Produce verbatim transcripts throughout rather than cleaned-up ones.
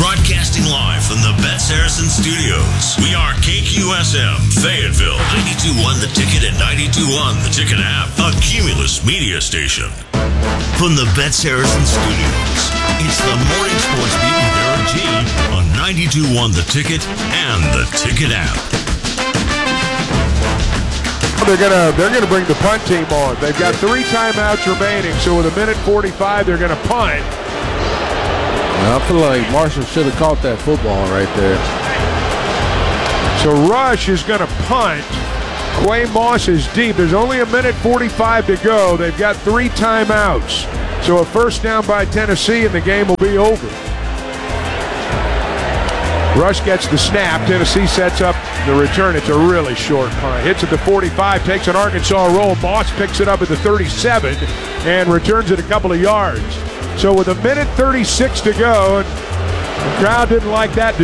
Broadcasting live from the Bet Saracen Studios. We are K Q S M, Fayetteville, ninety-two point one The Ticket and ninety-two point one The Ticket app, a Cumulus media station. From the Bet Saracen Studios, it's the Morning Sports Beat with Eric G on ninety-two point one The Ticket and The Ticket app. They're gonna they're gonna bring the punt team on. They've got three timeouts remaining, so with a minute forty-five, they're gonna punt. I feel like Marshall should have caught that football right there. So Rush is going to punt. Quay Moss is deep. There's only a minute forty-five to go. They've got three timeouts. So a first down by Tennessee and the game will be over. Rush gets the snap. Tennessee sets up the return. It's a really short punt. Hits at the forty-five, takes an Arkansas roll. Moss picks it up at the thirty-seven and returns it a couple of yards. So with a minute thirty-six to go, and the crowd didn't like that.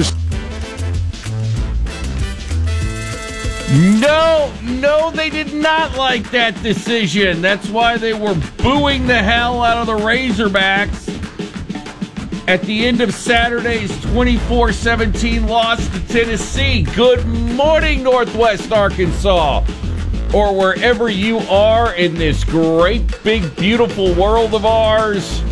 No, no, they did not like that decision. That's why they were booing the hell out of the Razorbacks at the end of Saturday's twenty-four seventeen loss to Tennessee. Good morning, Northwest Arkansas, or wherever you are in this great, big, beautiful world of ours.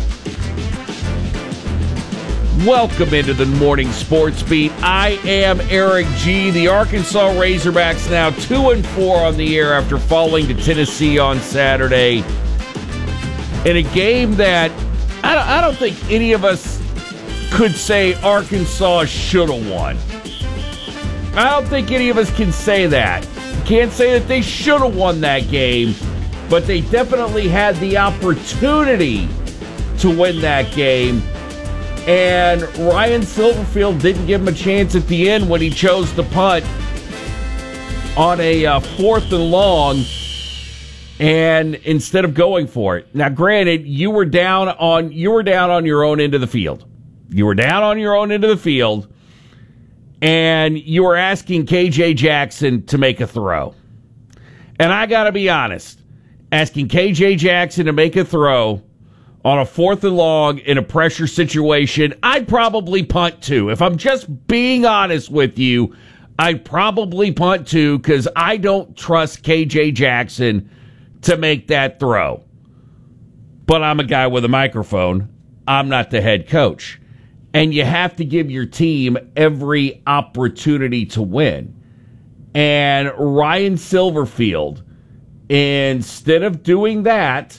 Welcome into the Morning Sports Beat. I am Eric G. The Arkansas Razorbacks now two and four on the year after falling to Tennessee on Saturday in a game that I don't, I don't think any of us could say Arkansas should have won. I don't think any of us can say that. Can't say that they should have won that game, but they definitely had the opportunity to win that game. And Ryan Silverfield didn't give him a chance at the end when he chose to punt on a uh, fourth and long, and instead of going for it. Now, granted, you were down on you were down on your own end of the field. You were down on your own end of the field, and you were asking K J Jackson to make a throw. And I got to be honest, asking K J Jackson to make a throw on a fourth and long in a pressure situation, I'd probably punt too. If I'm just being honest with you, I'd probably punt too because I don't trust K J Jackson to make that throw. But I'm a guy with a microphone. I'm not the head coach. And you have to give your team every opportunity to win. And Ryan Silverfield, instead of doing that,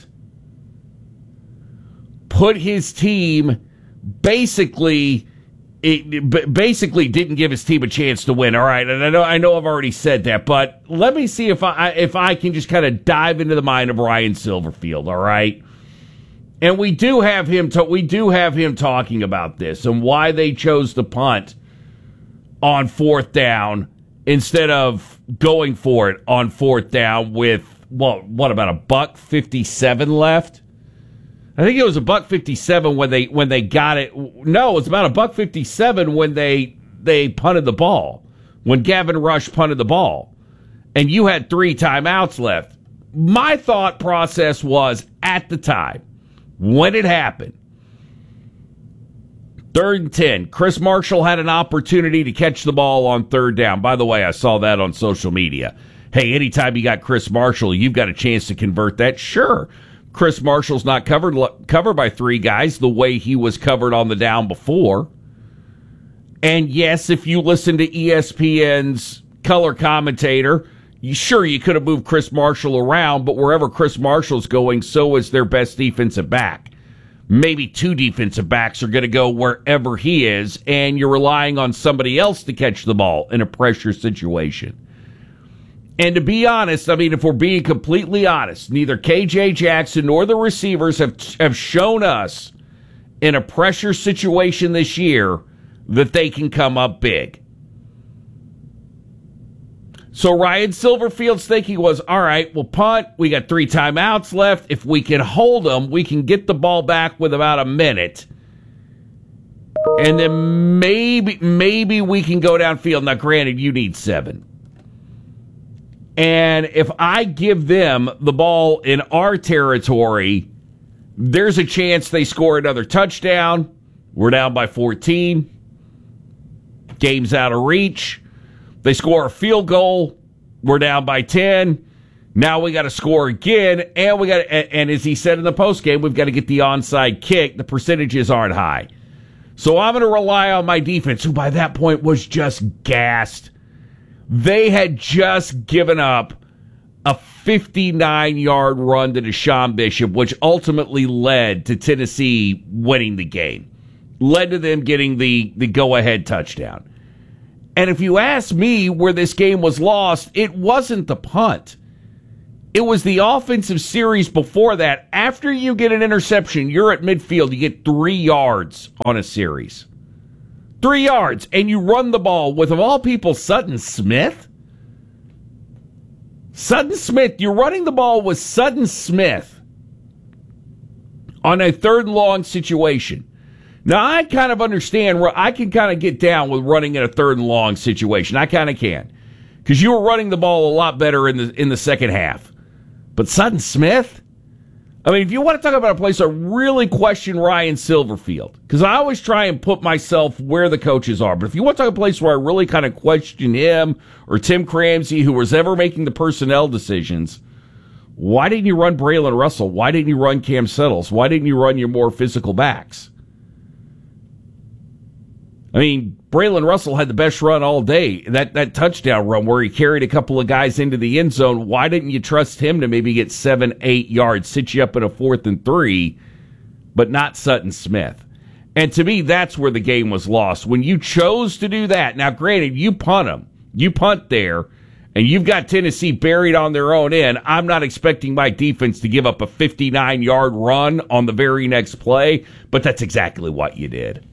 put his team basically it basically didn't give his team a chance to win. All right, and I know I know I've already said that, but let me see if I if I can just kind of dive into the mind of Ryan Silverfield. All right, and we do have him to, we do have him talking about this and why they chose to punt on fourth down instead of going for it on fourth down with well, what about a buck fifty-seven left? I think it was a buck fifty-seven when they when they got it. No, it was about a buck fifty-seven when they they punted the ball. When Gavin Rush punted the ball, and you had three timeouts left. My thought process was at the time when it happened, third and ten. Chris Marshall had an opportunity to catch the ball on third down. By the way, I saw that on social media. Hey, anytime you got Chris Marshall, you've got a chance to convert that. Sure. Chris Marshall's not covered covered by three guys the way he was covered on the down before. And yes, if you listen to E S P N's color commentator, you, sure, you could have moved Chris Marshall around, but wherever Chris Marshall's going, so is their best defensive back. Maybe two defensive backs are going to go wherever he is, and you're relying on somebody else to catch the ball in a pressure situation. And to be honest, I mean, if we're being completely honest, neither K J Jackson nor the receivers have have shown us in a pressure situation this year that they can come up big. So Ryan Silverfield's thinking was, all right, we'll punt. We got three timeouts left. If we can hold them, we can get the ball back with about a minute. And then maybe, maybe we can go downfield. Now, granted, you need seven. And if I give them the ball in our territory, there's a chance they score another touchdown. We're down by fourteen. Game's out of reach. They score a field goal. We're down by ten. Now we got to score again, and we got and, and as he said in the postgame, we've got to get the onside kick. The percentages aren't high. So I'm going to rely on my defense, who by that point was just gassed. They had just given up a fifty-nine-yard run to Deshaun Bishop, which ultimately led to Tennessee winning the game. Led to them getting the, the go-ahead touchdown. And if you ask me where this game was lost, it wasn't the punt. It was the offensive series before that. After you get an interception, you're at midfield, you get three yards on a series. Three yards, and you run the ball with, of all people, Sutton Smith? Sutton Smith, you're running the ball with Sutton Smith on a third and long situation. Now, I kind of understand where I can kind of get down with running in a third and long situation. I kind of can. Because you were running the ball a lot better in the in the second half. But Sutton Smith? I mean, if you want to talk about a place I really question Ryan Silverfield, because I always try and put myself where the coaches are, but if you want to talk about a place where I really kind of question him or Tim Cramsey, who was ever making the personnel decisions, why didn't you run Braylon Russell? Why didn't you run Cam Settles? Why didn't you run your more physical backs? I mean, Braylon Russell had the best run all day. That that touchdown run where he carried a couple of guys into the end zone, why didn't you trust him to maybe get seven, eight yards, sit you up in a fourth and three, but not Sutton Smith? And to me, that's where the game was lost. When you chose to do that, now granted, you punt them. You punt there, and you've got Tennessee buried on their own end. I'm not expecting my defense to give up a fifty-nine-yard run on the very next play, but that's exactly what you did.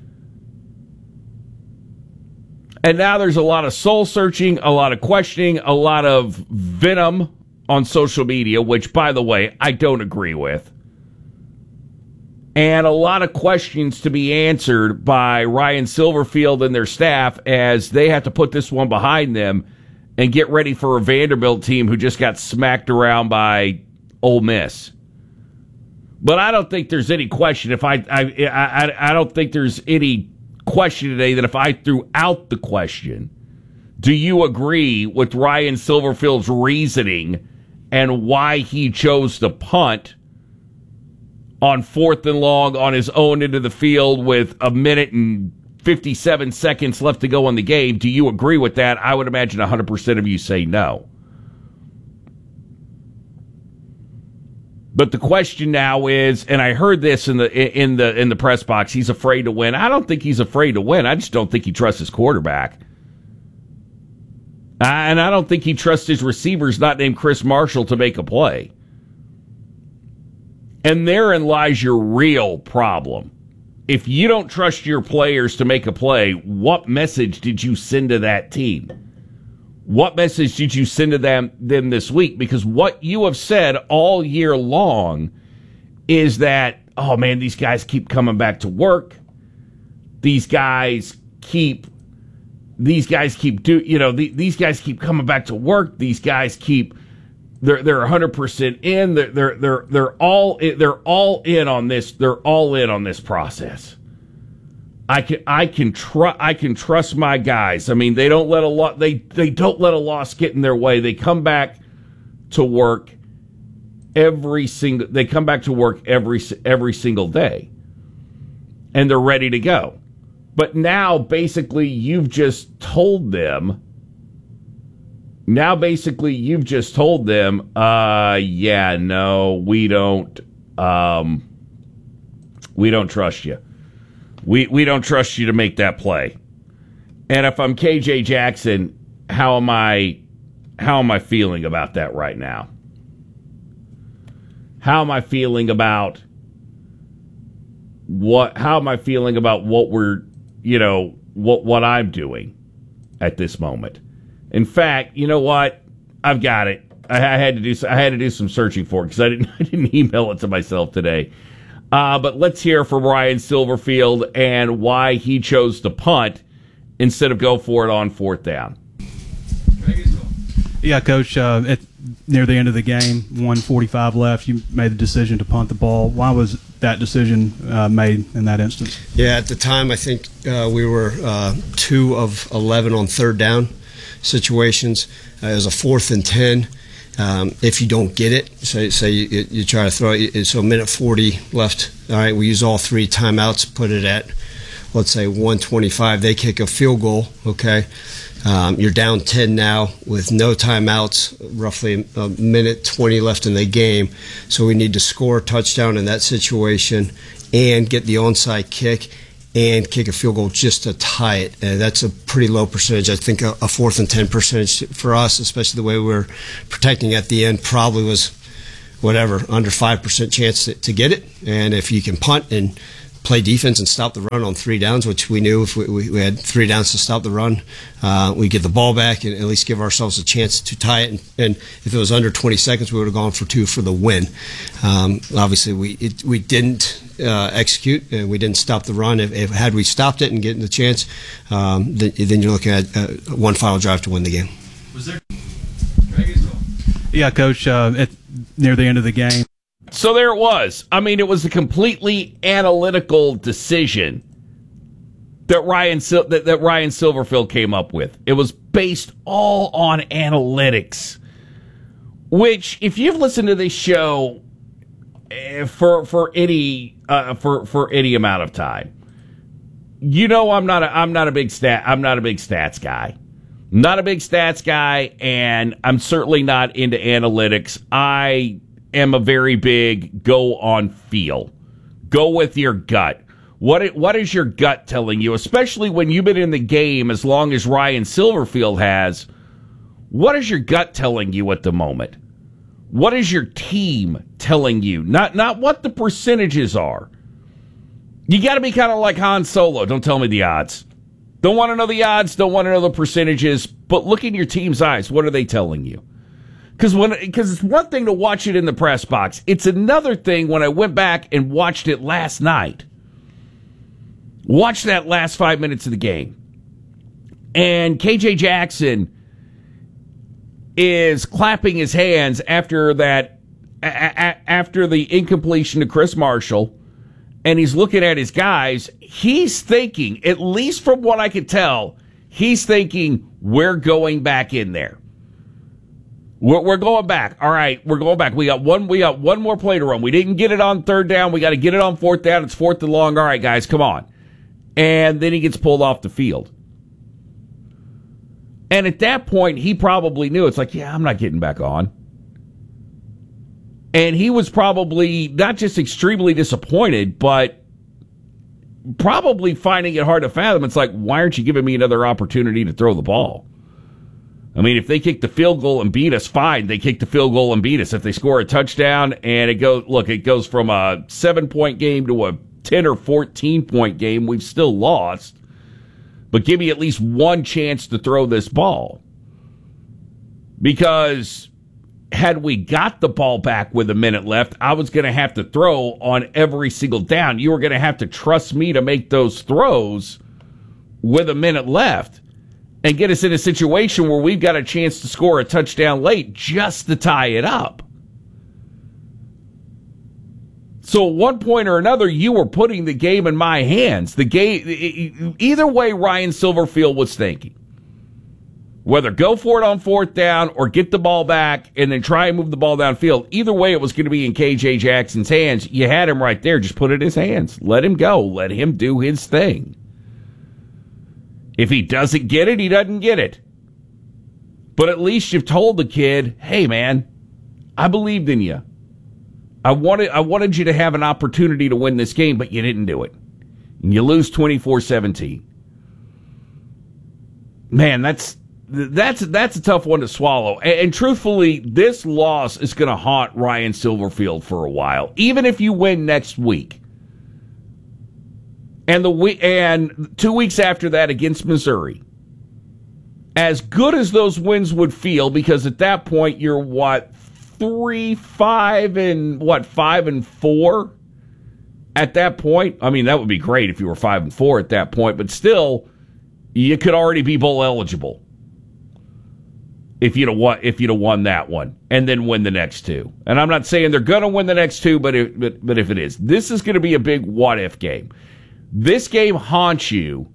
And now there's a lot of soul-searching, a lot of questioning, a lot of venom on social media, which, by the way, I don't agree with. And a lot of questions to be answered by Ryan Silverfield and their staff as they have to put this one behind them and get ready for a Vanderbilt team who just got smacked around by Ole Miss. But I don't think there's any question. If I, I, I, I don't think there's any question today that if I threw out the question, do you agree with Ryan Silverfield's reasoning and why he chose to punt on fourth and long on his own end of the field with a minute and fifty-seven seconds left to go in the game? Do you agree with that? I would imagine one hundred percent of you say no. But the question now is, and I heard this in the in the in the press box, he's afraid to win. I don't think he's afraid to win. I just don't think he trusts his quarterback. And I don't think he trusts his receivers, not named Chris Marshall, to make a play. And therein lies your real problem. If you don't trust your players to make a play, what message did you send to that team? What message did you send to them, them this week? Because what you have said all year long is that, oh man, these guys keep coming back to work. These guys keep, these guys keep do, you know, the, these guys keep coming back to work. These guys keep, they're they're one hundred percent in. They're they're they're they're all they're all in on this. They're all in on this process. I can I can tr- I can trust my guys. I mean, they don't let a lot they they don't let a loss get in their way. They come back to work every single they come back to work every every single day. And they're ready to go. But now basically you've just told them Now basically you've just told them uh yeah, no, we don't um we don't trust you. We we don't trust you to make that play. And if I'm K J Jackson, how am I how am I feeling about that right now? How am I feeling about what how am I feeling about what we're, you know, what what I'm doing at this moment? In fact, you know what? I've got it. I, I had to do I had to do some searching for it because I didn't I didn't email it to myself today. Uh, but let's hear from Ryan Silverfield and why he chose to punt instead of go for it on fourth down. Yeah, Coach, uh, at near the end of the game, one forty-five left, you made the decision to punt the ball. Why was that decision uh, made in that instance? Yeah, at the time, I think uh, we were uh, two of eleven on third down situations. Uh, it was a fourth and ten. Um, if you don't get it, say, say you, you try to throw it, so a minute forty left. All right, we use all three timeouts, put it at, let's say, one twenty-five. They kick a field goal, okay? Um, you're down ten now with no timeouts, roughly a minute twenty left in the game. So we need to score a touchdown in that situation and get the onside kick and kick a field goal just to tie it. And that's a pretty low percentage. I think a, a fourth and ten percentage for us, especially the way we're protecting at the end, probably was whatever, under five percent chance to, to get it. And if you can punt and play defense and stop the run on three downs, which we knew if we, we, we had three downs to stop the run, uh, we get the ball back and at least give ourselves a chance to tie it. And, and if it was under twenty seconds, we would have gone for two for the win. Um, obviously, we it, we didn't uh, execute and we didn't stop the run. If, if had we stopped it and getting the chance, um, then, then you're looking at uh, one final drive to win the game. Was there? Yeah, Coach. Uh, at near the end of the game. So there it was. I mean, it was a completely analytical decision that Ryan Sil- that, that Ryan Silverfield came up with. It was based all on analytics, which, if you've listened to this show uh, for for any uh, for for any amount of time, you know I'm not a, I'm not a big stat I'm not a big stats guy. Not a big stats guy, and I'm certainly not into analytics. I am a very big go on feel. Go with your gut. What what is your gut telling you, especially when you've been in the game as long as Ryan Silverfield has? What is your gut telling you at the moment? What is your team telling you? Not not what the percentages are. You got to be kind of like Han Solo. Don't tell me the odds. Don't want to know the odds. Don't want to know the percentages. But look in your team's eyes. What are they telling you? Because when because it's one thing to watch it in the press box. It's another thing when I went back and watched it last night. Watched that last five minutes of the game. And K J Jackson is clapping his hands after that, a- a- after the incompletion to Chris Marshall. And he's looking at his guys. He's thinking, at least from what I could tell, he's thinking, we're going back in there. We're, we're going back. All right, we're going back. We got one. We got one more play to run. We didn't get it on third down. We got to get it on fourth down. It's fourth and long. All right, guys, come on. And then he gets pulled off the field. And at that point, he probably knew. It's like, yeah, I'm not getting back on. And he was probably not just extremely disappointed, but probably finding it hard to fathom. It's like, why aren't you giving me another opportunity to throw the ball? I mean, if they kick the field goal and beat us, fine. They kick the field goal and beat us. If they score a touchdown and it goes, look, it goes from a seven-point game to a ten or fourteen-point game, we've still lost. But give me at least one chance to throw this ball. Because had we got the ball back with a minute left, I was going to have to throw on every single down. You were going to have to trust me to make those throws with a minute left and get us in a situation where we've got a chance to score a touchdown late just to tie it up. So at one point or another, you were putting the game in my hands. The game, either way Ryan Silverfield was thinking. Whether go for it on fourth down or get the ball back and then try and move the ball downfield, either way it was going to be in K J Jackson's hands. You had him right there. Just put it in his hands. Let him go. Let him do his thing. If he doesn't get it, he doesn't get it. But at least you've told the kid, hey, man, I believed in you. I wanted I wanted you to have an opportunity to win this game, but you didn't do it. And you lose twenty-four seventeen. Man, that's that's that's a tough one to swallow. And, and truthfully, this loss is going to haunt Ryan Silverfield for a while, even if you win next week. And the we- and two weeks after that against Missouri. As good as those wins would feel, because at that point you're what, three, five, and what, five and four? At that point, I mean, that would be great if you were five and four at that point, but still, you could already be bowl eligible. if you'd have won, if you'd have won that one and then win the next two. And I'm not saying they're going to win the next two, but, it, but but if it is, this is going to be a big what-if game. This game haunts you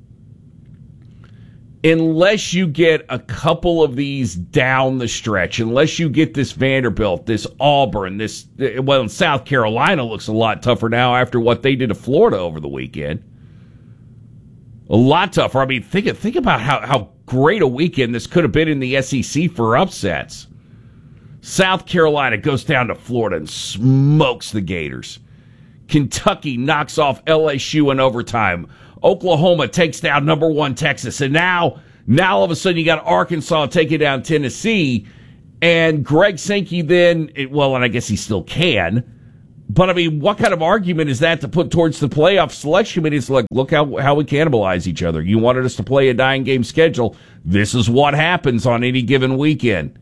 unless you get a couple of these down the stretch, unless you get this Vanderbilt, this Auburn, this, well, South Carolina looks a lot tougher now after what they did to Florida over the weekend. A lot tougher. I mean, think think about how, how great a weekend this could have been in the S E C for upsets. South Carolina goes down to Florida and smokes the Gators. Kentucky knocks off L S U in overtime. Oklahoma takes down number one Texas. And now, now all of a sudden you got Arkansas taking down Tennessee. And Greg Sankey then, well, and I guess he still can. But, I mean, what kind of argument is that to put towards the playoff selection? I mean, it's like, look how, how we cannibalize each other. You wanted us to play a nine-game schedule. This is what happens on any given weekend.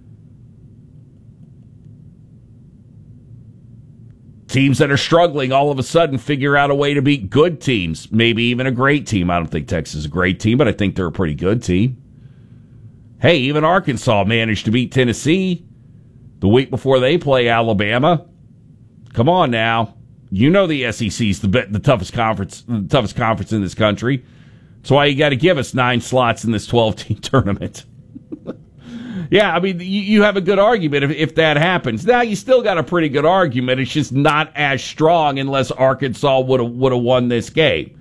Teams that are struggling all of a sudden figure out a way to beat good teams, maybe even a great team. I don't think Texas is a great team, but I think they're a pretty good team. Hey, even Arkansas managed to beat Tennessee the week before they play Alabama. Come on now. You know the S E C's the the toughest conference, the toughest conference in this country. That's why you got to give us nine slots in this twelve-team tournament. Yeah, I mean, you, you have a good argument if, if that happens. Now, you still got a pretty good argument. It's just not as strong unless Arkansas would have would have won this game.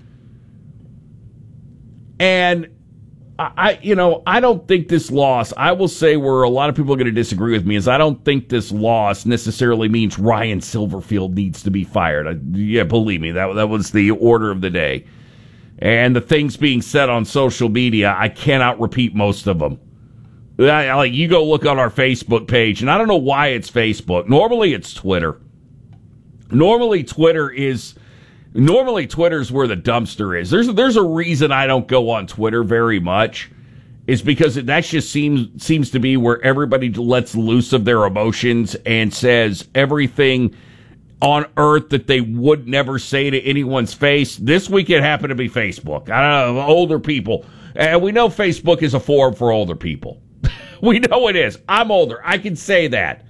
And I, you know, I don't think this loss, I will say where a lot of people are going to disagree with me, is I don't think this loss necessarily means Ryan Silverfield needs to be fired. I, yeah, believe me, that, that was the order of the day. And the things being said on social media, I cannot repeat most of them. I, like, you go look on our Facebook page, and I don't know why it's Facebook. Normally it's Twitter. Normally Twitter is... Normally, Twitter's where the dumpster is. There's there's a reason I don't go on Twitter very much. Is because it, that just seems seems to be where everybody lets loose of their emotions and says everything on earth that they would never say to anyone's face. This week it happened to be Facebook. I don't know, older people. And we know Facebook is a forum for older people. We know it is. I'm older. I can say that.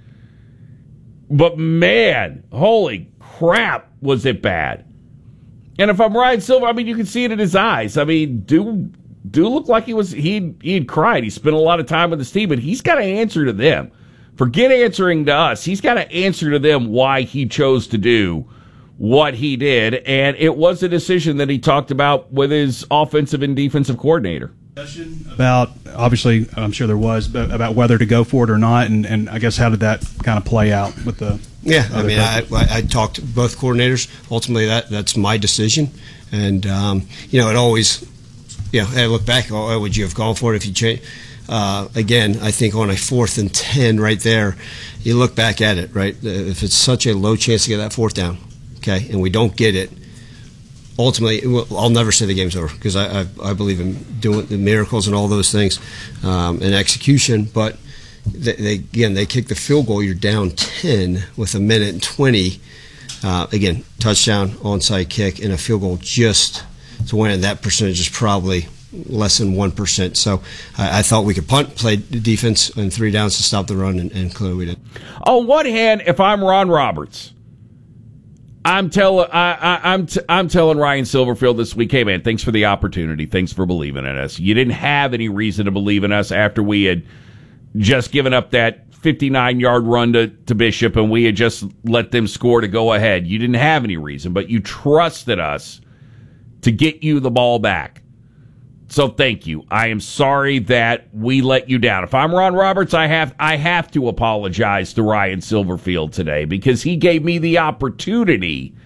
But man, holy crap, was it bad. And if I'm Ryan Silver, I mean, you can see it in his eyes. I mean, do do look like he was he he had cried. He spent a lot of time with his team, but he's got to answer to them. Forget answering to us. He's got to answer to them why he chose to do what he did, and it was a decision that he talked about with his offensive and defensive coordinator. About, obviously, I'm sure there was, but about whether to go for it or not, and, and I guess how did that kind of play out with the... Yeah, I mean, I, I, I talked to both coordinators. Ultimately, that that's my decision. And, um, you know, it always, you know, I look back, oh, would you have gone for it if you changed? Uh, again, I think on a fourth and ten right there, you look back at it, right? If it's such a low chance to get that fourth down, okay, and we don't get it, ultimately, well, I'll never say the game's over because I, I, I believe in doing the miracles and all those things um, and execution, but They, they again they kick the field goal. You're down ten with a minute and twenty. Uh, again, touchdown, onside kick, and a field goal just to win. And that percentage is probably less than one percent. So I, I thought we could punt, play defense, and three downs to stop the run, and, and clearly we did. On one hand, if I'm Ron Roberts, I'm telling I, I, I'm t- I'm telling Ryan Silverfield this week, hey man, thanks for the opportunity, thanks for believing in us. You didn't have any reason to believe in us after we had just given up that fifty-nine-yard run to, to Bishop, and we had just let them score to go ahead. You didn't have any reason, but you trusted us to get you the ball back. So thank you. I am sorry that we let you down. If I'm Ron Roberts, I have I have to apologize to Ryan Silverfield today because he gave me the opportunity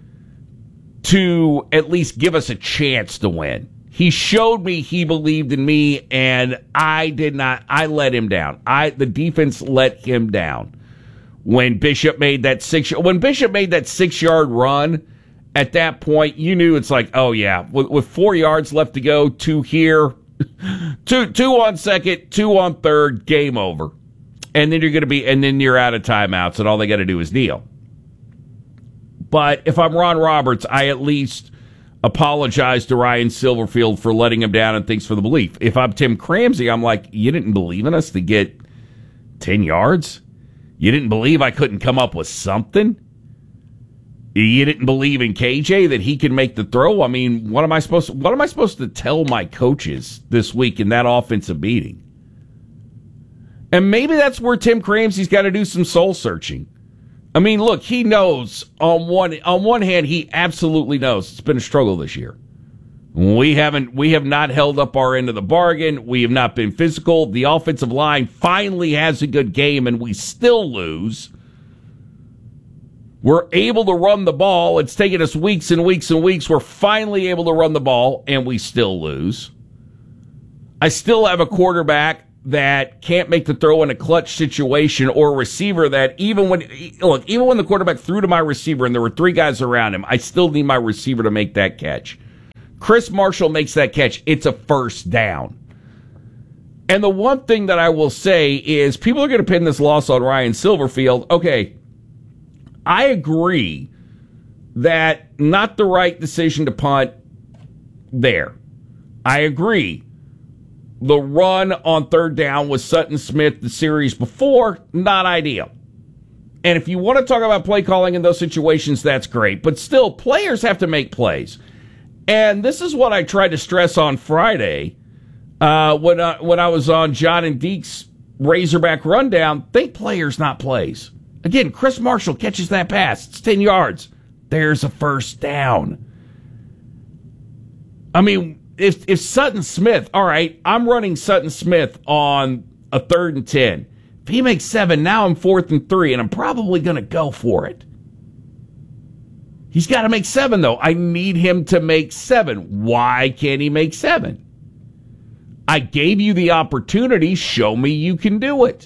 to at least give us a chance to win. He showed me he believed in me, and I did not. I let him down. I the defense let him down when Bishop made that six. When Bishop made that six-yard run, at that point you knew it's like, oh yeah, with, with four yards left to go, two here, two two on second, two on third, game over, and then you're going to be, and then you're out of timeouts, and all they got to do is kneel. But if I'm Ron Roberts, I at least. apologize to Ryan Silverfield for letting him down and thanks for the belief. If I'm Tim Cramsey, I'm like, you didn't believe in us to get ten yards? You didn't believe I couldn't come up with something? You didn't believe in K J that he could make the throw? I mean, what am I supposed to, what am I supposed to tell my coaches this week in that offensive meeting? And maybe that's where Tim Cramsey's got to do some soul searching. I mean, look, he knows on one on one hand, he absolutely knows it's been a struggle this year. We haven't we have not held up our end of the bargain. We have not been physical. The offensive line finally has a good game and we still lose. We're able to run the ball. It's taken us weeks and weeks and weeks. We're finally able to run the ball, and we still lose. I still have a quarterback that can't make the throw in a clutch situation, or a receiver that even when look, even when the quarterback threw to my receiver and there were three guys around him, I still need my receiver to make that catch. Chris Marshall makes that catch. It's a first down. And the one thing that I will say is people are going to pin this loss on Ryan Silverfield. Okay, I agree that not the right decision to punt there. I agree. The run on third down with Sutton Smith the series before, not ideal. And if you want to talk about play calling in those situations, that's great. But still, players have to make plays. And this is what I tried to stress on Friday uh, when, I, when I was on John and Deke's Razorback Rundown. Think players, not plays. Again, Chris Marshall catches that pass. It's ten yards. There's a first down. I mean, if if Sutton Smith, all right, I'm running Sutton Smith on a third and ten. If he makes seven, now I'm fourth and three, and I'm probably going to go for it. He's got to make seven, though. I need him to make seven. Why can't he make seven? I gave you the opportunity. Show me you can do it.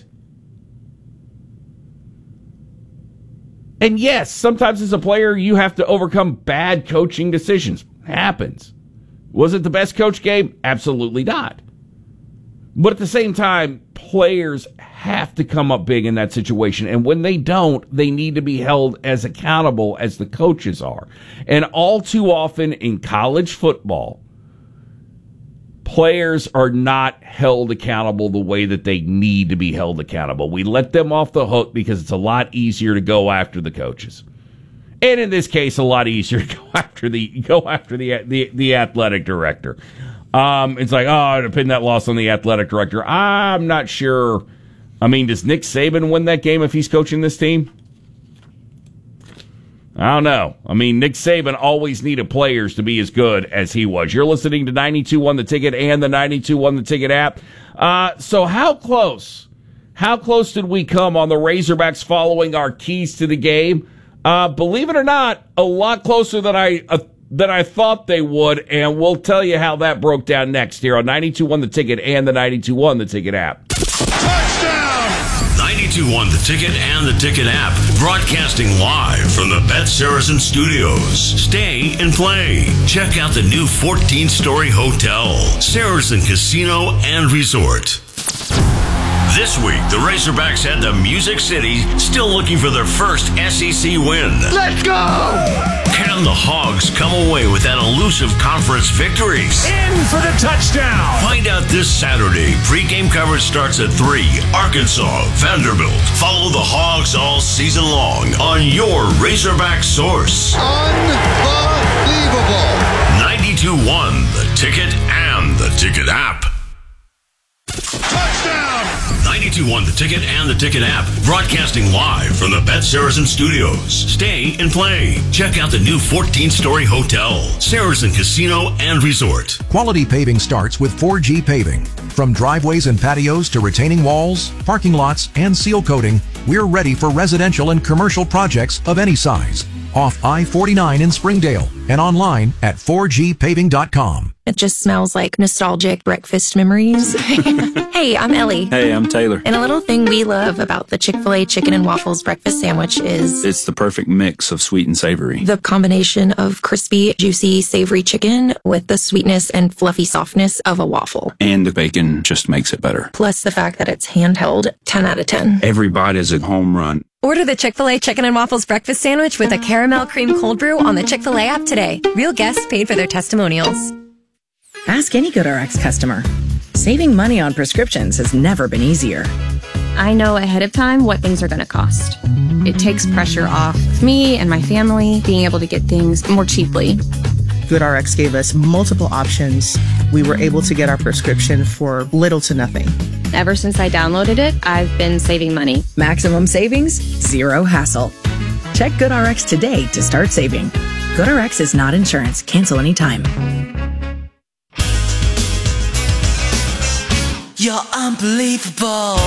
And yes, sometimes as a player, you have to overcome bad coaching decisions. Happens. Was it the best coach game? Absolutely not. But at the same time, players have to come up big in that situation. And when they don't, they need to be held as accountable as the coaches are. And all too often in college football, players are not held accountable the way that they need to be held accountable. We let them off the hook because it's a lot easier to go after the coaches. And in this case, a lot easier to go after the go after the the, the athletic director. Um, it's like, oh, to pin that loss on the athletic director. I'm not sure. I mean, does Nick Saban win that game if he's coaching this team? I don't know. I mean, Nick Saban always needed players to be as good as he was. You're listening to ninety-two one The Ticket and the ninety-two one The Ticket app. Uh, so how close, how close did we come on the Razorbacks following our keys to the game? Uh, believe it or not, a lot closer than I uh, than I thought they would, and we'll tell you how that broke down next here on ninety-two one The Ticket and the ninety-two one The Ticket app. Touchdown! ninety-two one The Ticket and the Ticket app, broadcasting live from the Bet Saracen Studios. Stay and play. Check out the new fourteen-story hotel, Saracen Casino and Resort. This week, the Razorbacks head to Music City, still looking for their first S E C win. Let's go! Can the Hogs come away with that elusive conference victory? In for the touchdown! Find out this Saturday. Pre-game coverage starts at three. Arkansas, Vanderbilt. Follow the Hogs all season long on your Razorback source. Unbelievable! ninety-two one The Ticket and the Ticket app. Touchdown! ninety-two one The Ticket and the Ticket app, broadcasting live from the Bet Saracen Studios. Stay and play. Check out the new fourteen-story hotel, Saracen Casino and Resort. Quality paving starts with four G Paving. From driveways and patios to retaining walls, parking lots, and seal coating, we're ready for residential and commercial projects of any size. Off I forty-nine in Springdale and online at four G paving dot com. It just smells like nostalgic breakfast memories. Hey, I'm Ellie. Hey, I'm Taylor. And a little thing we love about the Chick-fil-A Chicken and Waffles breakfast sandwich is... it's the perfect mix of sweet and savory. The combination of crispy, juicy, savory chicken with the sweetness and fluffy softness of a waffle. And the bacon just makes it better. Plus the fact that it's handheld, ten out of ten. Every bite is a home run. Order the Chick-fil-A Chicken and Waffles Breakfast Sandwich with a caramel cream cold brew on the Chick-fil-A app today. Real guests paid for their testimonials. Ask any GoodRx customer. Saving money on prescriptions has never been easier. I know ahead of time what things are going to cost. It takes pressure off me and my family being able to get things more cheaply. GoodRx gave us multiple options. We were able to get our prescription for little to nothing. Ever since I downloaded it, I've been saving money. Maximum savings, zero hassle. Check GoodRx today to start saving. GoodRx is not insurance. Cancel anytime. You're unbelievable.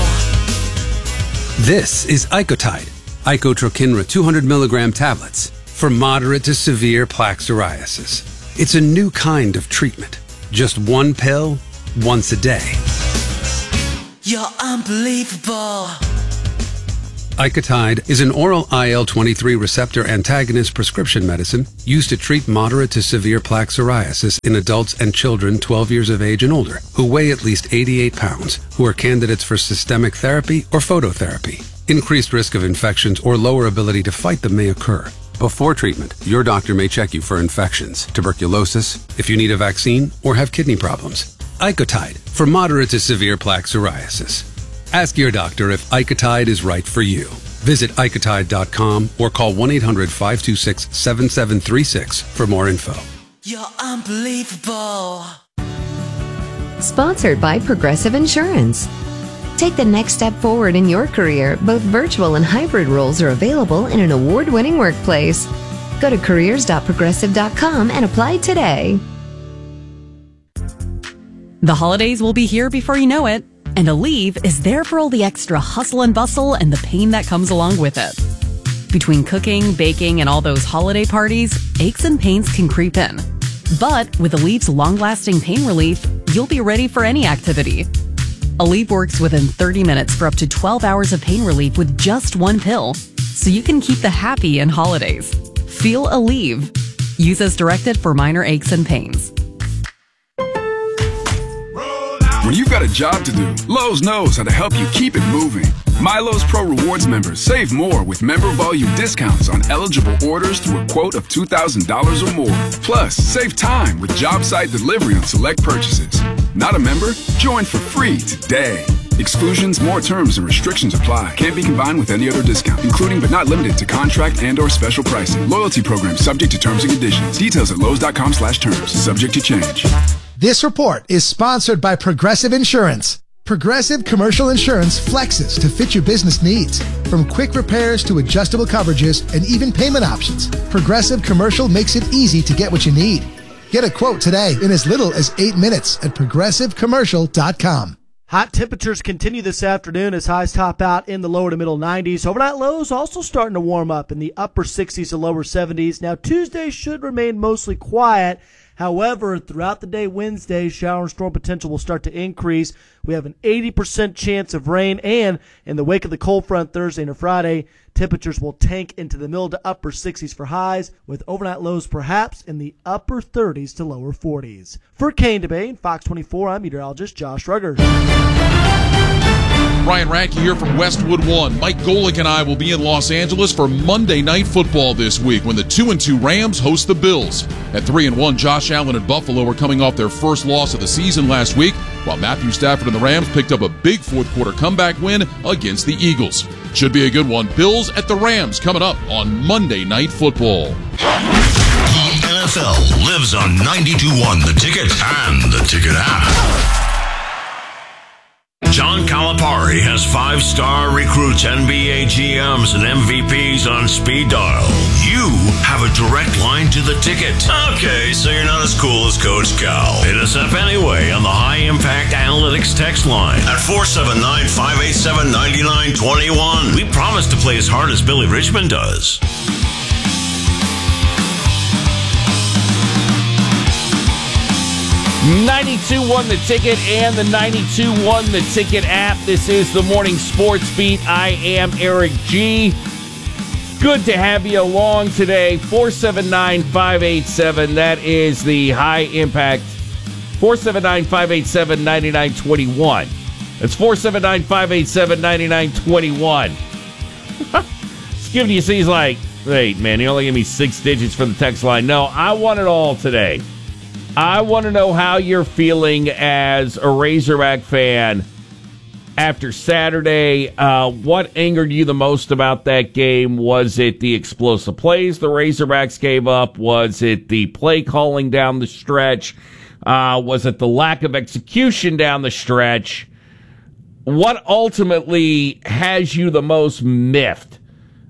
This is Icotide, Icotrokinra two hundred milligram tablets for moderate to severe plaque psoriasis. It's a new kind of treatment. Just one pill, once a day. You're unbelievable. Icotide is an oral I L twenty-three receptor antagonist prescription medicine used to treat moderate to severe plaque psoriasis in adults and children twelve years of age and older who weigh at least eighty-eight pounds, who are candidates for systemic therapy or phototherapy. Increased risk of infections or lower ability to fight them may occur. Before treatment, your doctor may check you for infections, tuberculosis, if you need a vaccine, or have kidney problems. Icotide for moderate to severe plaque psoriasis. Ask your doctor if Icotide is right for you. Visit Icotide dot com or call one eight hundred five two six seven seven three six for more info. You're unbelievable. Sponsored by Progressive Insurance. Take the next step forward in your career. Both virtual and hybrid roles are available in an award-winning workplace. Go to careers dot progressive dot com and apply today. The holidays will be here before you know it, and Aleve is there for all the extra hustle and bustle and the pain that comes along with it. Between cooking, baking, and all those holiday parties, aches and pains can creep in. But with Aleve's long-lasting pain relief, you'll be ready for any activity. Aleve works within thirty minutes for up to twelve hours of pain relief with just one pill, so you can keep the happy in holidays. Feel Aleve. Use as directed for minor aches and pains. When you've got a job to do, Lowe's knows how to help you keep it moving. MyLowe's Pro Rewards members save more with member volume discounts on eligible orders through a quote of two thousand dollars or more. Plus, save time with job site delivery on select purchases. Not a member? Join for free today. Exclusions, more terms, and restrictions apply. Can't be combined with any other discount, including but not limited to contract and or special pricing. Loyalty program subject to terms and conditions. Details at lowes dot com slash terms. Subject to change. This report is sponsored by Progressive Insurance. Progressive Commercial Insurance flexes to fit your business needs. From quick repairs to adjustable coverages and even payment options, Progressive Commercial makes it easy to get what you need. Get a quote today in as little as eight minutes at progressive commercial dot com. Hot temperatures continue this afternoon as highs top out in the lower to middle nineties. Overnight lows also starting to warm up in the upper sixties to lower seventies. Now Tuesday should remain mostly quiet. However, throughout the day Wednesday, shower and storm potential will start to increase. We have an eighty percent chance of rain, and in the wake of the cold front Thursday and Friday, temperatures will tank into the middle to upper sixties for highs, with overnight lows perhaps in the upper thirties to lower forties. For Kane Debate, Fox twenty-four, I'm meteorologist Josh Rugger. Ryan Radke here from Westwood One. Mike Golick and I will be in Los Angeles for Monday Night Football this week when the two and two Rams host the Bills. At three and one, Josh Allen and Buffalo are coming off their first loss of the season last week, while Matthew Stafford and the Rams picked up a big fourth quarter comeback win against the Eagles. Should be a good one. Bills at the Rams coming up on Monday Night Football. The N F L lives on ninety-two point one The Ticket and the Ticket app. John Calipari has five-star recruits, N B A G Ms, and M V Ps on speed dial. You have a direct line to the Ticket. Okay, so you're not as cool as Coach Cal. Hit us up anyway on the High Impact Analytics text line at four seven nine, five eight seven, nine nine two one. We promise to play as hard as Billy Richmond does. ninety-two point one The Ticket and the ninety-two point one The Ticket app. This is the Morning Sports Beat. I am Eric G. Good to have you along today. four seven nine, five eight seven. That is the High Impact. four seven nine, five eight seven, nine nine two one. That's four seven nine, five eight seven, nine nine two one. giving you, he's like, wait, man, you only give me six digits for the text line. No, I want it all today. I want to know how you're feeling as a Razorback fan after Saturday. Uh, what angered you the most about that game? Was it the explosive plays the Razorbacks gave up? Was it the play calling down the stretch? Uh, was it the lack of execution down the stretch? What ultimately has you the most miffed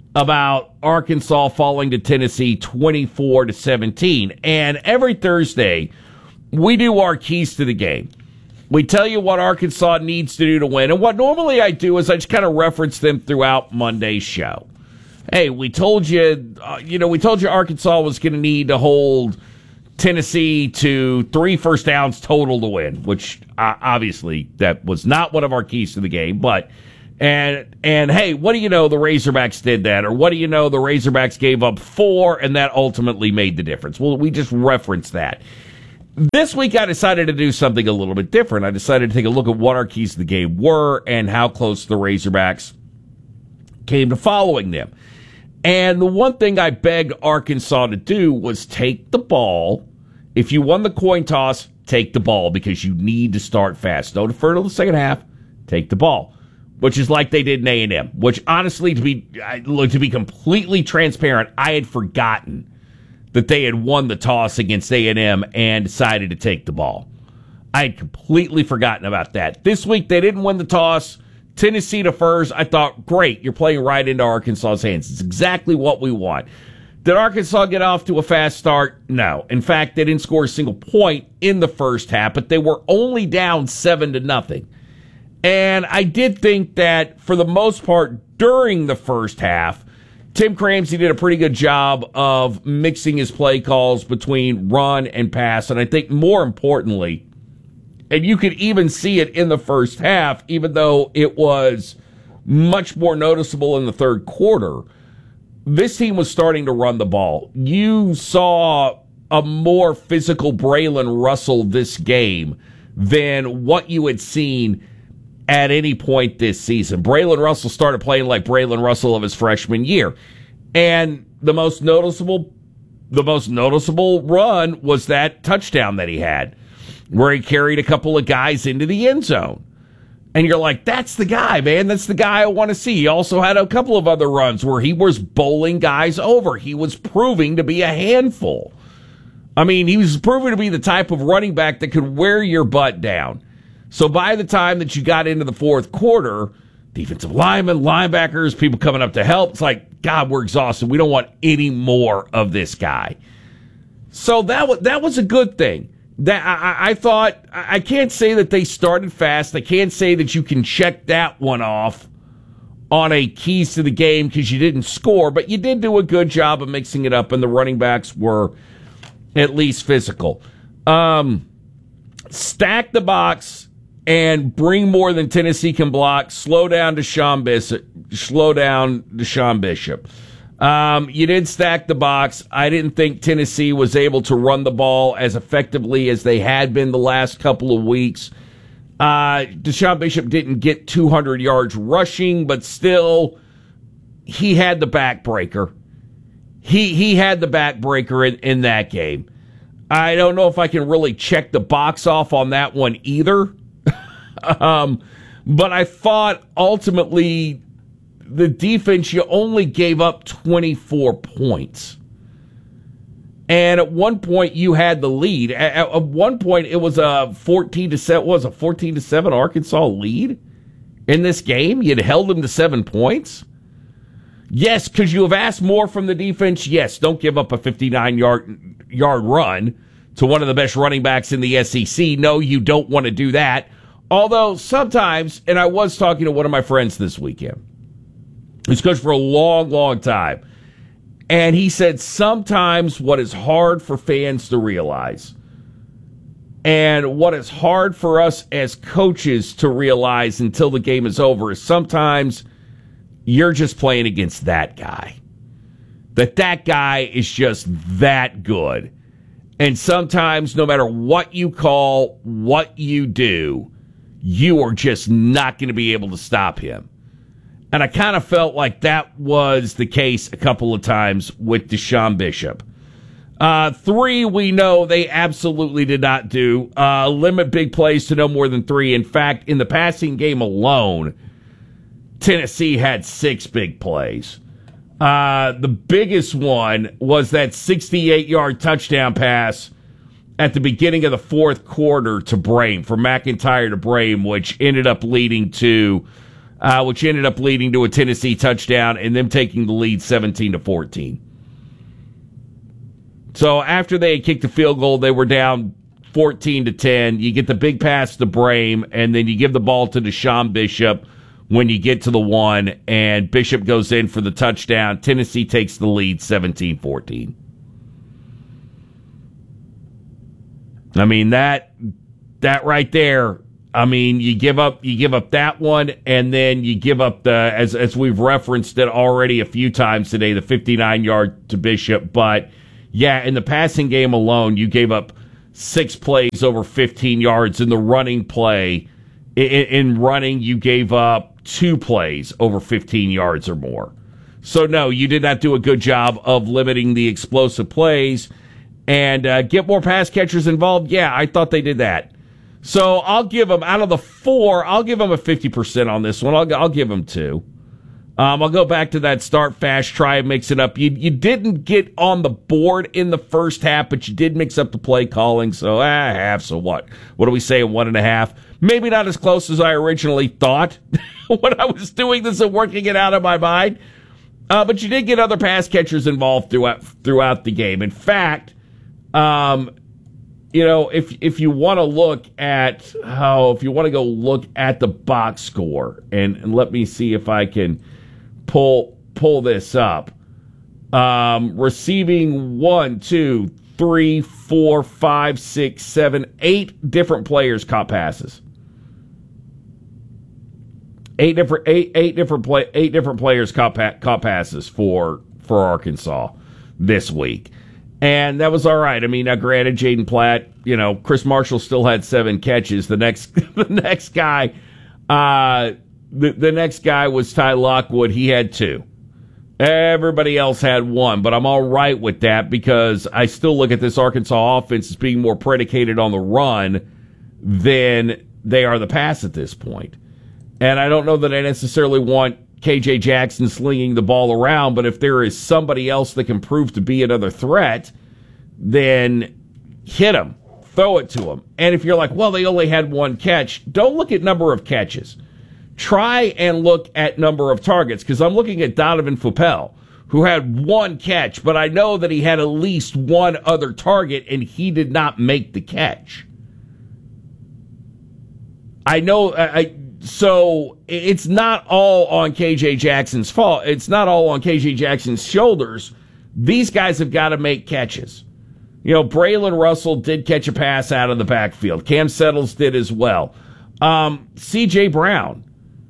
about Arkansas falling to Tennessee twenty-four to seventeen? And every Thursday, we do our keys to the game. We tell you what Arkansas needs to do to win. And what normally I do is I just kind of reference them throughout Monday's show. Hey, we told you, uh, you know, we told you Arkansas was going to need to hold Tennessee to three first downs total to win, which uh, obviously that was not one of our keys to the game. But and and hey, what do you know? The Razorbacks did that, or what do you know? The Razorbacks gave up four, and that ultimately made the difference. Well, we just referenced that. This week, I decided to do something a little bit different. I decided to take a look at what our keys to the game were and how close the Razorbacks came to following them. And the one thing I begged Arkansas to do was take the ball. If you won the coin toss, take the ball because you need to start fast. Don't defer to the second half. Take the ball, which is like they did in A and M, which honestly, to be to be completely transparent, I had forgotten that they had won the toss against A and M and decided to take the ball. I had completely forgotten about that. This week, they didn't win the toss. Tennessee defers. I thought, great, you're playing right into Arkansas's hands. It's exactly what we want. Did Arkansas get off to a fast start? No. In fact, they didn't score a single point in the first half, but they were only down seven to nothing. And I did think that for the most part during the first half, Tim Cramsey did a pretty good job of mixing his play calls between run and pass. And I think more importantly, and you could even see it in the first half, even though it was much more noticeable in the third quarter, this team was starting to run the ball. You saw a more physical Braylon Russell this game than what you had seen at any point this season. Braylon Russell started playing like Braylon Russell of his freshman year. And the most noticeable, the most noticeable run was that touchdown that he had, where he carried a couple of guys into the end zone. And you're like, that's the guy, man. That's the guy I want to see. He also had a couple of other runs where he was bowling guys over. He was proving to be a handful. I mean, he was proving to be the type of running back that could wear your butt down. So by the time that you got into the fourth quarter, defensive linemen, linebackers, people coming up to help, it's like, God, we're exhausted. We don't want any more of this guy. So that was, that was a good thing. That I, I thought, I can't say that they started fast. I can't say that you can check that one off on a keys to the game because you didn't score, but you did do a good job of mixing it up, and the running backs were at least physical. Um, stack the box and bring more than Tennessee can block. Slow down Deshaun Bishop. Slow down Deshaun Bishop. Um, you did stack the box. I didn't think Tennessee was able to run the ball as effectively as they had been the last couple of weeks. Uh, Deshaun Bishop didn't get two hundred yards rushing, but still, he had the backbreaker. He he had the backbreaker in, in that game. I don't know if I can really check the box off on that one either. um, but I thought ultimately the defense, you only gave up twenty-four points. And at one point, you had the lead. At, at one point, it was a fourteen to seven. Was a fourteen to seven Arkansas lead in this game? You'd held them to seven points. Yes, because you have asked more from the defense. Yes, don't give up a fifty-nine yard yard run to one of the best running backs in the S E C. No, you don't want to do that. Although sometimes, and I was talking to one of my friends this weekend, who's coached for a long, long time. And he said sometimes what is hard for fans to realize and what is hard for us as coaches to realize until the game is over is sometimes you're just playing against that guy. That that guy is just that good. And sometimes no matter what you call, what you do, you are just not going to be able to stop him. And I kind of felt like that was the case a couple of times with Deshaun Bishop. Uh, three, we know they absolutely did not do. Uh, limit big plays to no more than three. In fact, in the passing game alone, Tennessee had six big plays. Uh, the biggest one was that sixty-eight-yard touchdown pass at the beginning of the fourth quarter to Brame, from McIntyre to Brame, which ended up leading to, uh, which ended up leading to a Tennessee touchdown and them taking the lead seventeen to fourteen. So after they had kicked the field goal, they were down fourteen to ten. You get the big pass to Brame, and then you give the ball to Deshaun Bishop when you get to the one, and Bishop goes in for the touchdown. Tennessee takes the lead seventeen fourteen. I mean, that that right there, I mean, you give up you give up that one, and then you give up the, as as we've referenced it already a few times today, the fifty-nine-yard to Bishop. But yeah, in the passing game alone, you gave up six plays over fifteen yards. In the running play, in, in running, you gave up two plays over fifteen yards or more. So no, you did not do a good job of limiting the explosive plays and uh, get more pass catchers involved. Yeah, I thought they did that. So I'll give them, out of the four, I'll give them a fifty percent on this one. I'll, I'll give them two. Um, I'll go back to that start fast, try and mix it up. You, you didn't get on the board in the first half, but you did mix up the play calling. So, ah, half, so what? What do we say, one and a half? Maybe not as close as I originally thought when I was doing this and working it out in my mind. Uh, but you did get other pass catchers involved throughout throughout the game. In fact, um, you know, if if you want to look at how, if you want to go look at the box score, and, and let me see if I can pull pull this up. Um, receiving one, two, three, four, five, six, seven, eight different players caught passes. Eight different eight eight different play eight different players caught pa- caught passes for for Arkansas this week. And that was all right. I mean, now granted, Jaden Platt, you know, Chris Marshall still had seven catches. The next, the next guy, uh, the, the next guy was Ty Lockwood. He had two. Everybody else had one. But I'm all right with that because I still look at this Arkansas offense as being more predicated on the run than they are the pass at this point. And I don't know that I necessarily want K J Jackson slinging the ball around, but if there is somebody else that can prove to be another threat, then hit him, throw it to him. And if you're like, well, they only had one catch, don't look at number of catches. Try and look at number of targets, because I'm looking at Donovan Fupel, who had one catch, but I know that he had at least one other target, and he did not make the catch. I know, I... So it's not all on K J Jackson's fault. It's not all on K J Jackson's shoulders. These guys have got to make catches. You know, Braylon Russell did catch a pass out of the backfield. Cam Settles did as well. Um, C J Brown.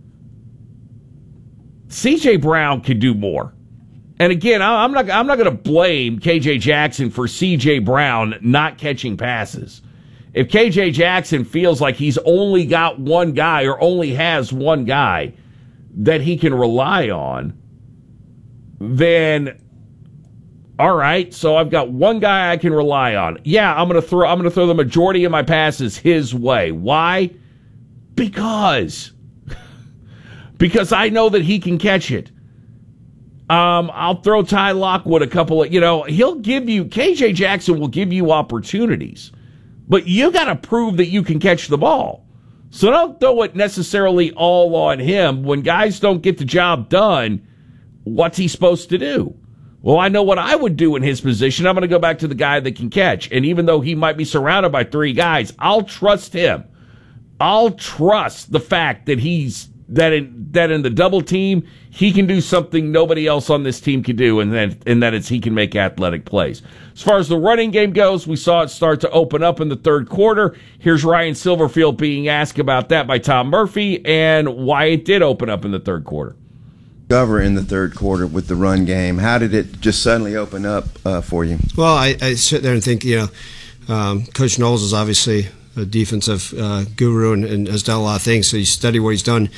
C J Brown could do more. And again, I'm not, I'm not going to blame K J Jackson for C J Brown not catching passes. If K J Jackson feels like he's only got one guy or only has one guy that he can rely on, then all right, so I've got one guy I can rely on. Yeah, I'm going to throw I'm going to throw the majority of my passes his way. Why? Because because I know that he can catch it. Um, I'll throw Ty Lockwood a couple of, you know, he'll give you, K J Jackson will give you opportunities. But you got to prove that you can catch the ball. So don't throw it necessarily all on him. When guys don't get the job done, what's he supposed to do? Well, I know what I would do in his position. I'm going to go back to the guy that can catch. And even though he might be surrounded by three guys, I'll trust him. I'll trust the fact that he's that in that in the double team, he can do something nobody else on this team can do, and that and that it's he can make athletic plays. As far as the running game goes, we saw it start to open up in the third quarter. Here's Ryan Silverfield being asked about that by Tom Murphy and why it did open up in the third quarter. Cover in the third quarter with the run game. How did it just suddenly open up uh, for you? Well, I, I sit there and think, you know, um, Coach Knowles is obviously a defensive uh, guru and, and has done a lot of things. So you study what he's done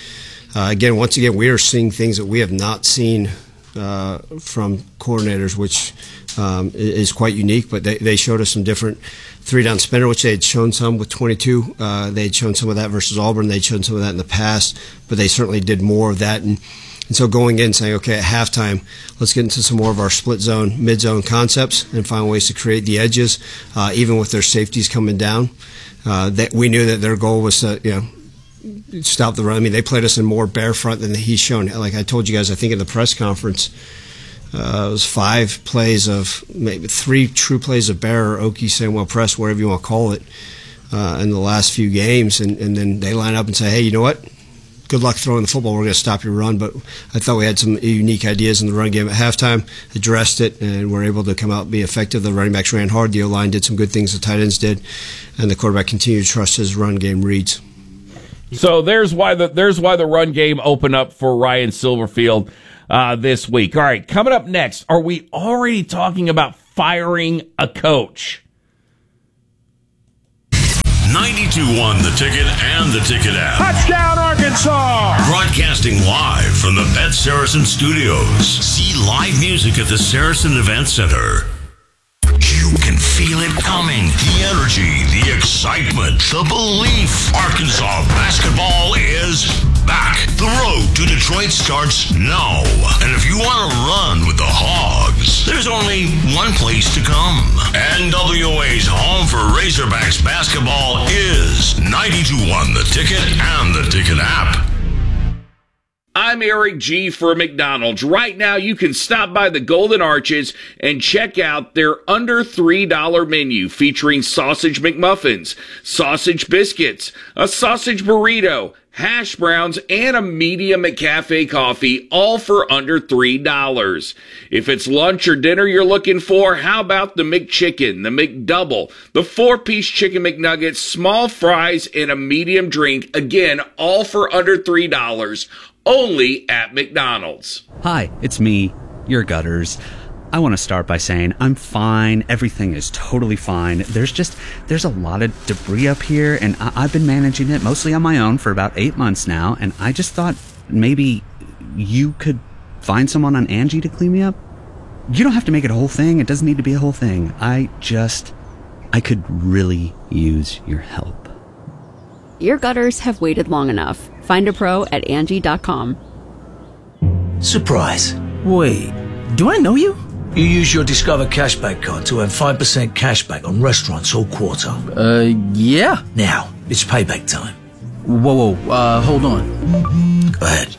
uh, again, once again, we are seeing things that we have not seen uh, from coordinators, which um, is quite unique. But they, they showed us some different three-down spinner, which they had shown some with twenty-two. Uh, they had shown some of that versus Auburn. They'd shown some of that in the past, but they certainly did more of that. And, and so going in saying, okay, at halftime, let's get into some more of our split zone, mid-zone concepts and find ways to create the edges, uh, even with their safeties coming down. Uh, that we knew that their goal was to, you know, stop the run. I mean, they played us in more bear front than he's shown. Like I told you guys, I think in the press conference, uh, it was five plays of maybe three true plays of bear or Okie Samuel press, whatever you want to call it, uh, in the last few games. And, and then they line up and say, hey, you know what? Good luck throwing the football. We're going to stop your run. But I thought we had some unique ideas in the run game at halftime, addressed it, and were able to come out and be effective. The running backs ran hard. The O-line did some good things. The tight ends did. And the quarterback continued to trust his run game reads. So there's why the there's why the run game opened up for Ryan Silverfield uh, this week. All right, coming up next, are we already talking about firing a coach? ninety-two one The Ticket and The Ticket app. Touchdown, Arkansas! Broadcasting live from the Bet Saracen Studios. See live music at the Saracen Event Center. You can feel it coming. The energy, the excitement, the belief. Arkansas basketball is back. The road to Detroit starts now. And if you want to run with the Hogs, there's only one place to come. N W A's home for Razorbacks basketball is ninety-two one The Ticket and the Ticket app. I'm Eric G. for McDonald's. Right now, you can stop by the Golden Arches and check out their under three dollars menu featuring sausage McMuffins, sausage biscuits, a sausage burrito, hash browns, and a medium McCafe coffee, all for under three dollars. If it's lunch or dinner you're looking for, how about the McChicken, the McDouble, the four-piece chicken McNuggets, small fries, and a medium drink, again, all for under three dollars. Only at McDonald's. Hi, it's me, your Gutters. I want to start by saying I'm fine. Everything is totally fine. There's just, there's a lot of debris up here, and I- I've been managing it mostly on my own for about eight months now, and I just thought maybe you could find someone on Angie to clean me up. You don't have to make it a whole thing. It doesn't need to be a whole thing. I just, I could really use your help. Your gutters have waited long enough. Find a pro at Angie dot com. Surprise. Wait, do I know you? You use your Discover Cashback card to earn five percent cashback on restaurants all quarter. Uh, yeah. Now, it's payback time. Whoa, whoa, uh, hold on. Go ahead.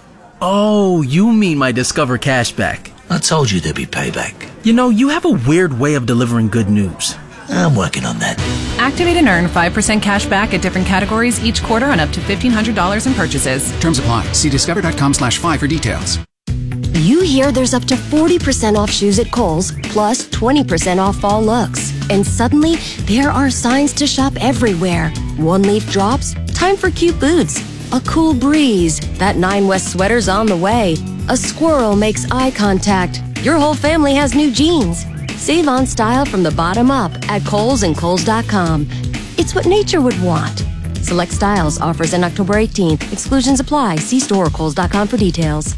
Oh, you mean my Discover Cashback. I told you there'd be payback. You know, you have a weird way of delivering good news. I'm working on that. Activate and earn five percent cash back at different categories each quarter on up to fifteen hundred dollars in purchases. Terms apply. See discover.com slash five for details. You hear there's up to forty percent off shoes at Kohl's, plus twenty percent off fall looks. And suddenly, there are signs to shop everywhere. One leaf drops, time for cute boots. A cool breeze, that Nine West sweater's on the way. A squirrel makes eye contact. Your whole family has new jeans. Save on style from the bottom up at Kohl's and Kohl's dot com. It's what nature would want. Select styles, offers end October eighteenth. Exclusions apply. See store or Kohl's dot com for details.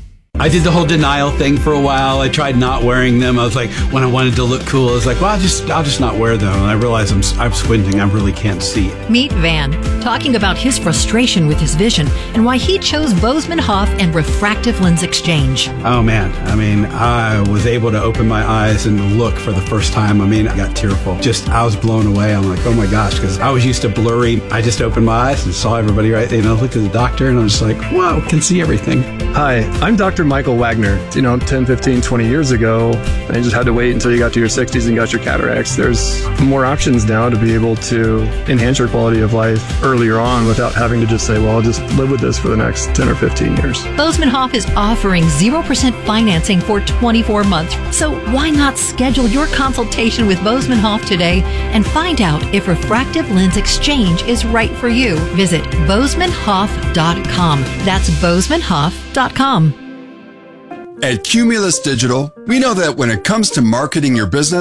I did the whole denial thing for a while. I tried not wearing them. I was like, when I wanted to look cool, I was like, well, I'll just, I'll just not wear them. And I realized I'm, I'm squinting. I really can't see. Meet Van, talking about his frustration with his vision and why he chose Bozeman Hoff and refractive lens exchange. Oh man, I mean, I was able to open my eyes and look for the first time. I mean, I got tearful. Just, I was blown away. I'm like, oh my gosh, because I was used to blurry. I just opened my eyes and saw everybody right there. And I looked at the doctor and I was just like, whoa, can see everything. Hi, I'm Doctor Michael Wagner. You know, ten, fifteen, twenty years ago, and you just had to wait until you got to your sixties and got your cataracts. There's more options now to be able to enhance your quality of life earlier on without having to just say, well, I'll just live with this for the next ten or fifteen years. Bozeman Hoff is offering zero percent financing for twenty-four months. So why not schedule your consultation with Bozeman Hoff today and find out if refractive lens exchange is right for you? Visit Bozeman Hoff dot com. That's Bozeman Hoff dot com. At Cumulus Digital, we know that when it comes to marketing your business,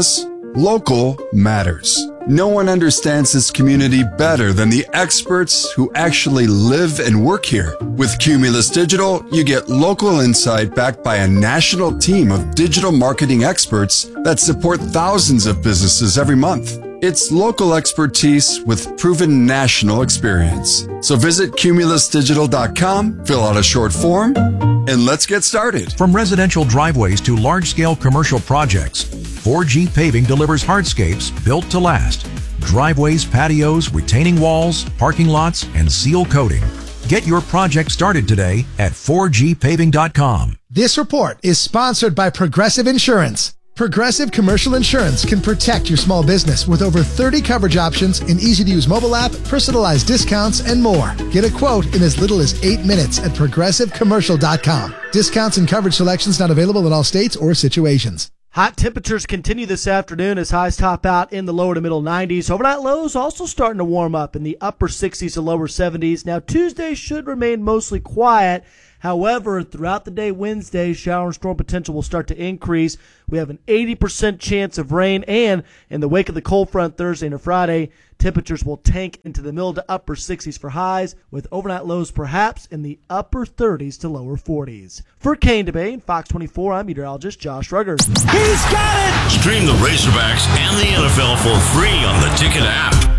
Local matters. No one understands this community better than the experts who actually live and work here. With Cumulus Digital, you get local insight backed by a national team of digital marketing experts that support thousands of businesses every month. It's local expertise with proven national experience. So visit cumulus digital dot com, fill out a short form, and let's get started. From residential driveways to large-scale commercial projects, four G Paving delivers hardscapes built to last. Driveways, patios, retaining walls, parking lots, and seal coating. Get your project started today at four G paving dot com. This report is sponsored by Progressive Insurance. Progressive Commercial Insurance can protect your small business with over thirty coverage options, an easy-to-use mobile app, personalized discounts, and more. Get a quote in as little as eight minutes at progressive commercial dot com. Discounts and coverage selections not available in all states or situations. Hot temperatures continue this afternoon as highs top out in the lower to middle nineties. Overnight lows also starting to warm up in the upper sixties to lower seventies. Now, Tuesday should remain mostly quiet. However, throughout the day Wednesday, shower and storm potential will start to increase. We have an eighty percent chance of rain, and in the wake of the cold front Thursday and Friday, temperatures will tank into the middle to upper sixties for highs, with overnight lows perhaps in the upper thirties to lower forties. For Kane Debate and Fox twenty-four, I'm meteorologist Josh Ruggers. He's got it! Stream the Razorbacks and the N F L for free on the Ticket app.